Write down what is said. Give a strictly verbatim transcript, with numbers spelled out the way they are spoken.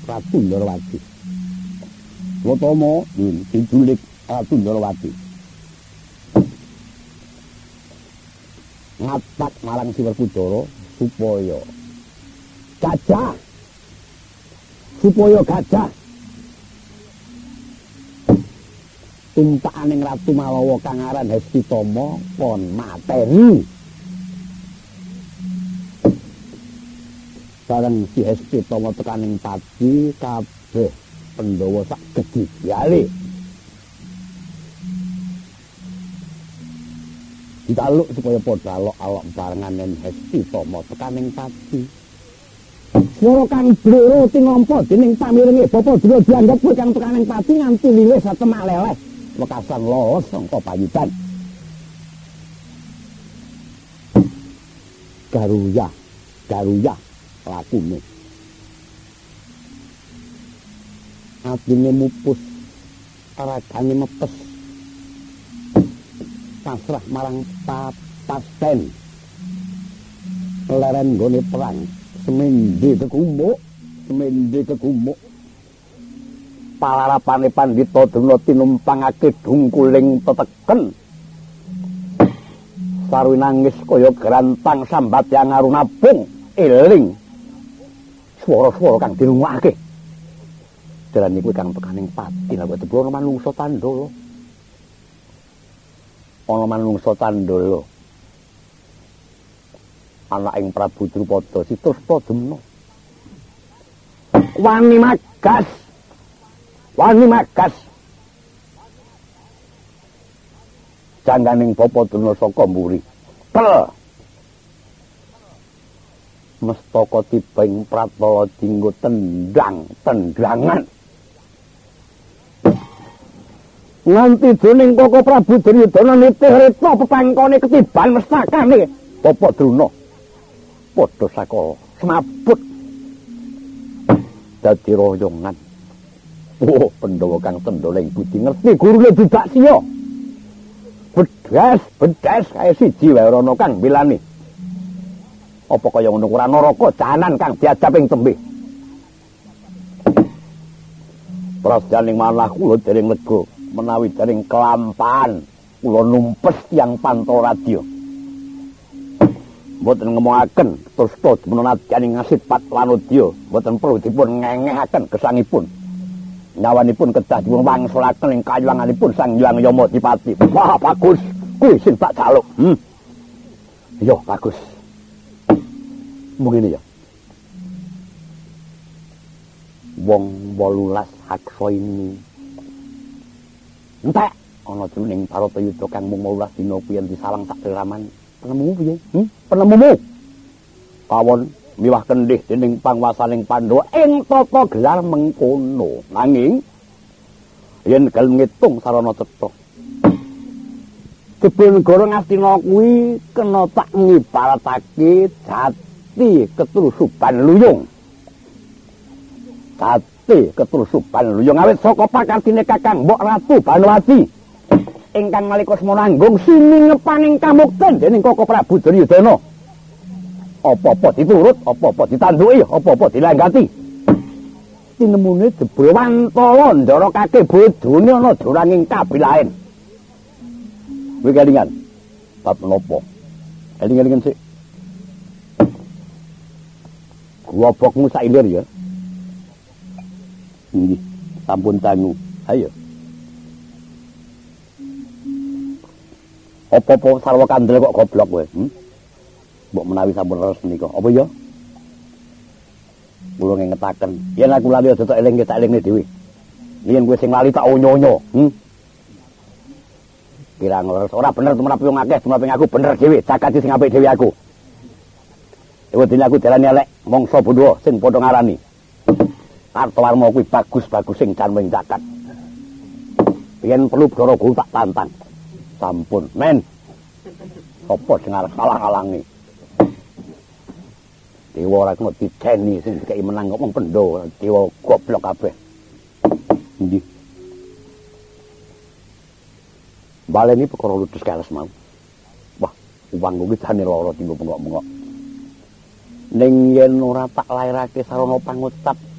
Ratu Ndorowati. Gotama diculik Ratu Ndorowati. Ngapak marang si Werkudara supaya gajah supaya gajah tumpaking Ratu Malawa kang aran Hestitama pon mateni. Sareng si Hestitama tekaning pati kabeh Pandhawa sak gedhiyale. Ditaluk supaya padha alok-alok barengan yen Hestitama tekaning pati. Swara kang bloro tinampa dening pamirenge Bapa Dura dianggep kowe kang tekaning pati nganti liwih satemak leleh. Wekasan lawas sangka payudan. Garuya, garuya lakune. Atine mupus, ragane mepes. Pasrah marang papasten. Leren nggone perang, semende kekumuk, semende kekumuk. Palarapane Pandhita Drona tinumpangake dungkuling teteken. Sarwi nangis kaya grantang sambat yang ngarunapung eling swara-swara kang dirungokake. Dalan iku kang tekaning pati lha kok ana manungsa Tandala. Ana manungsa Tandala. Anaking Prabu Drupada Sitruspa Demna. Wani magas. Wani magas. Jangganing Bapa Drona saka mburi. Pel. Mestaka tibing pratala dinggo tendang, tendrangan. Nganti dening Koko Prabu Duryudana nitih reta pepangkone ketiban mestakane Bapa Drona. Padha sakala semabut. Dadi royongan. Oh, Pandhawa kang tendoling budi ngerti gurune didak siya. Bedas, bedas kae siji wae rono kang bilani. Apa kaya ngono ora naraka jahanan kang diajab ing tembe. Prasajaning manah kula dereng lega menawi dereng kelampahan kula numpes tiyang Pantala Radya. Mboten ngemongaken terus to menadyaning ngasipat Wanodya, mboten perlu dipun ngengehaken gesangipun. Nyawanipun kedah dipun wangsulaken ing kayuwanganipun Sang Hyang Yamadipati. Wah, bagus. Kuwi sing tak jaluk. Hmm. Yo, bagus. Mung ngene ya. Wong wolulas haksa ini. Entek ana jroning Baratayuda kang mung wolulas dina kuwi yen disalang sak raman. Penemumu piye? Hmm? Penemumu. Kawon miwah kendhih dening panguwasaning Pandhawa ing tata gelar mengkono. Nanging yen gelem ngitung sarana cetha. Jebul negara Ngastina kuwi kena tak ngibaratake jati ketrusuban luyung. Jati ketrusuban luyung awit saka pakantine Kakang Mbok Ratu Banowati ingkang nalika semana nanggung siningepaning kamukten dening Koko Prabu Duryudana. Apa-apa diturut, apa-apa ditanduki, apa-apa dilanggati. Tinemune jebul Wantala ndarakake bodhone ana duranging kabilahen. Kowe kelingan bab menapa? Eling-elingan sik. Gobokmu sak ilir ya. Nggih, sampun dangu. Ayo. Apa-apa sarwa kandel kok goblok kowe? Hmm? Mbok menawi sampun leres menika. Apa ya? Kula ngengetaken. Yen aku lali aja tak eling tak elingne dhewe. Yen kowe sing lali tak onyo-onyo. Hmm? Kirang leres ora bener tumrap wong akeh, tumrap aku bener dhewe, cakati sing apik dhewe aku. Ewa dene aku dalane elek, mangsa Pandhawa sing padha ngarani. Kartowarma kuwi bagus-bagus sing canwing cakat. Yen perlu Bathara Guru tak tantang. Sampun, men. Apa sing arep kalah-kalangi? Dewa ora kena dideni sing dikeki menang kok wong Pandhawa, dewa goblok kabeh. Nggih. Baleni perkara ludes kales mau. Wah, uang kuwi jane lara tinggo bengok-bengok. Ning yen ora tak lairake sarana pangucap